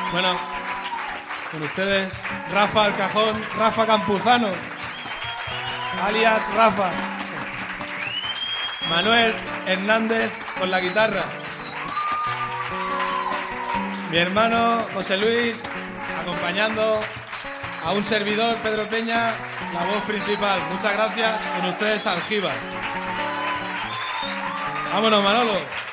Bueno, con ustedes, Rafa al cajón, Rafa Campuzano, alias Rafa. Manuel Hernández con la guitarra. Mi hermano José Luis acompañando a un servidor, Pedro Peña, la voz principal. Muchas gracias. Con ustedes, Algíbar. Vámonos, Manolo.